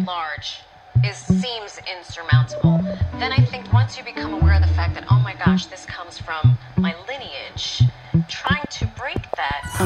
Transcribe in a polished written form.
large seems insurmountable. Then I think once you become aware of the fact that, oh my gosh, this comes from my lineage,